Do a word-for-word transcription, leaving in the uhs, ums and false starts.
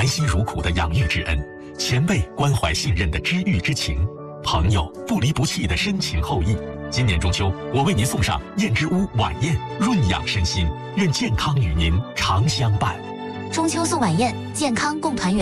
含辛茹苦的养育之恩，前辈关怀信任的知遇之情，朋友不离不弃的深情厚谊。今年中秋，我为您送上燕之屋晚宴，润养身心，愿健康与您常相伴。 中秋送晚宴，健康共团圆。